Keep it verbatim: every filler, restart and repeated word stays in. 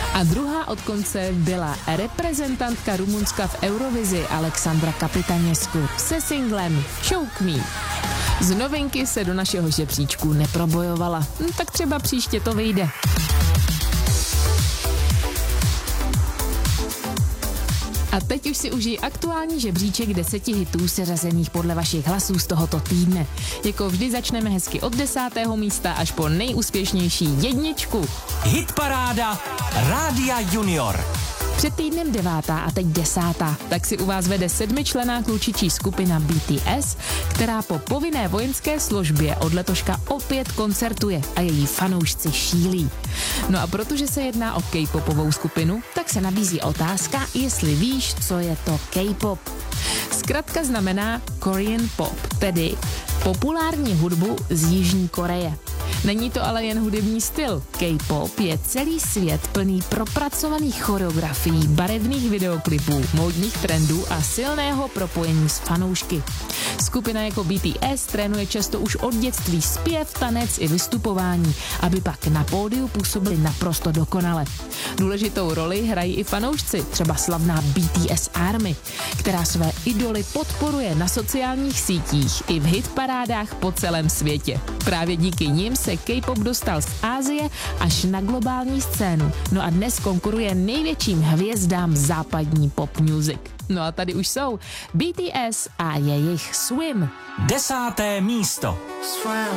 A druhá od konce byla reprezentantka Rumunska v Eurovizi Alexandra Kapitanescu se singlem Choke Me. Z novinky se do našeho žebříčku neprobojovala, hm, tak třeba příště to vyjde. A teď už si užij aktuální žebříček deseti hitů seřazených podle vašich hlasů z tohoto týdne. Jako vždy začneme hezky od desátého místa až po nejúspěšnější jedničku. Hitparáda Rádia Junior. Před týdnem devátá a teď desátá, tak si u vás vede sedmičlenná klučičí skupina B T S, která po povinné vojenské službě od letoška opět koncertuje a její fanoušci šílí. No a protože se jedná o K-popovou skupinu, tak se nabízí otázka, jestli víš, co je to K-pop. Zkratka znamená Korean pop, tedy populární hudbu z Jižní Koreje. Není to ale jen hudební styl. K-pop je celý svět plný propracovaných choreografií, barevných videoklipů, módních trendů a silného propojení s fanoušky. Skupina jako B T S trénuje často už od dětství zpěv, tanec i vystupování, aby pak na pódiu působili naprosto dokonale. Důležitou roli hrají i fanoušci, třeba slavná B T S Army, která své idoly podporuje na sociálních sítích i v hitparádách po celém světě. Právě díky nim se K-pop dostal z Asie až na globální scénu. No a dnes konkuruje největším hvězdám západní pop music. No a tady už jsou B T S a jejich Swim. Desáté místo. Swim.